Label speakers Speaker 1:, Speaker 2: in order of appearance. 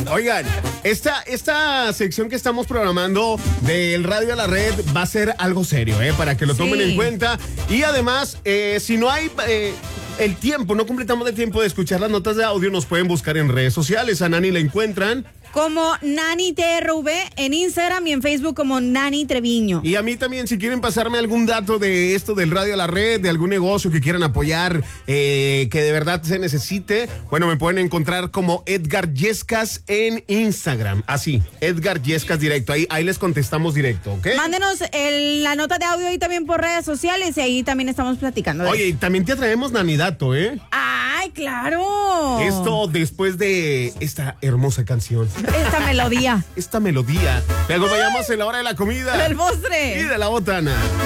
Speaker 1: Oigan, esta sección que estamos programando del Radio a la Red va a ser algo serio, para que lo tomen en cuenta. Y además, si no hay el tiempo, no completamos el tiempo de escuchar las notas de audio, nos pueden buscar en redes sociales. A Nani la encuentran
Speaker 2: como Nani TRV en Instagram y en Facebook como Nani Treviño.
Speaker 1: Y a mí también, si quieren pasarme algún dato de esto del Radio a la Red, de algún negocio que quieran apoyar, que de verdad se necesite, bueno, me pueden encontrar como Edgar Yescas en Instagram. Así, Edgar Yescas directo. Ahí les contestamos directo, ¿ok?
Speaker 2: Mándenos la nota de audio y también por redes sociales y ahí también estamos platicando.
Speaker 1: Oye, y también te traemos Nanidato, ¿eh?
Speaker 2: ¡Ay, claro!
Speaker 1: Esto después de esta hermosa canción.
Speaker 2: Esta melodía.
Speaker 1: Esta melodía. Te acompañamos en la hora de la comida.
Speaker 2: Del postre.
Speaker 1: Y de la botana.